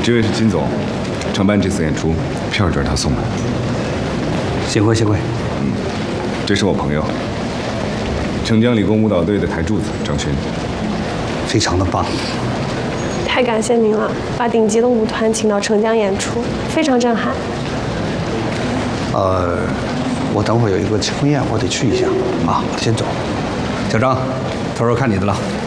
这位是金总，承办这次演出，票就是他送的。 幸会幸会。 这是我朋友，澄江理工舞蹈队的台柱子张勋。 非常的棒。 太感谢您了，把顶级的舞团请到澄江演出，非常震撼。 我等会儿有一个庆功宴，我得去一下啊，我先走。小张，头儿看你的了。